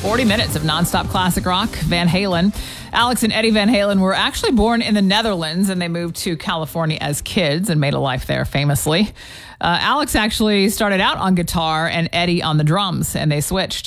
40 minutes of nonstop classic rock. Van Halen. Alex and Eddie Van Halen were actually born in the Netherlands, and they moved to California as kids and made a life there famously. Alex actually started out on guitar and Eddie on the drums, and they switched.